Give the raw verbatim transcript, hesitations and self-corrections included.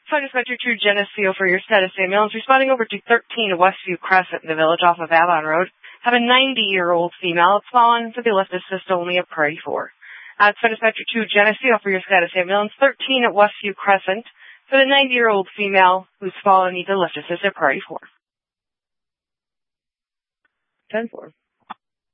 Flight Inspector two Geneseo for your status. Ambulance responding over to thirteen Westview Crescent in the village off of Avon Road. Have a ninety-year-old female. It's fallen to the lift assist only at priority four. Uh, Flight Inspector two Geneseo for your status. Ambulance thirteen at Westview Crescent for the ninety-year-old female who's fallen, needs a lift assist at priority four. ten four.